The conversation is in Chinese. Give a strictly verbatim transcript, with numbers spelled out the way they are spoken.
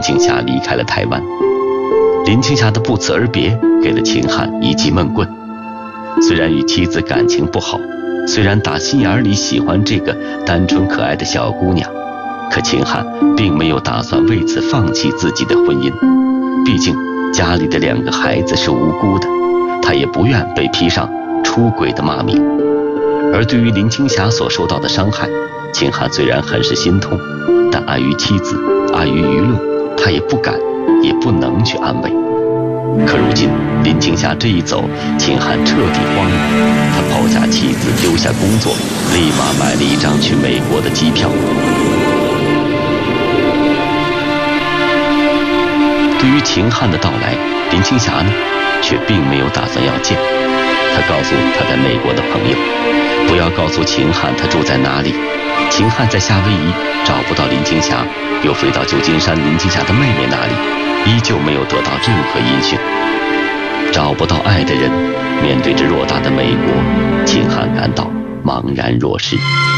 青霞离开了台湾。林青霞的不辞而别给了秦汉一记闷棍。虽然与妻子感情不好，虽然打心眼里喜欢这个单纯可爱的小姑娘，可秦汉并没有打算为此放弃自己的婚姻。毕竟家里的两个孩子是无辜的，他也不愿被披上出轨的骂名。而对于林青霞所受到的伤害，秦汉虽然很是心痛，但碍于妻子，碍于舆论，他也不敢也不能去安慰。可如今林青霞这一走，秦汉彻底慌了。他抛下妻子，丢下工作，立马买了一张去美国的机票。对于秦汉的到来，林青霞呢，却并没有打算要见。他告诉他在美国的朋友，不要告诉秦汉他住在哪里。秦汉在夏威夷找不到林青霞，又飞到旧金山林青霞的妹妹那里，依旧没有得到任何音讯。找不到爱的人，面对着偌大的美国，秦汉感到茫然若失。